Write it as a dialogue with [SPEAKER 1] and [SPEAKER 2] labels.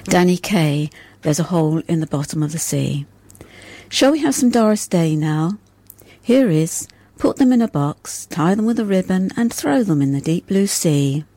[SPEAKER 1] Danny Kaye, There's a Hole in the Bottom of the Sea. Shall we have some Doris Day now? Here is Put Them in a Box, Tie Them with a Ribbon and Throw Them in the Deep Blue Sea.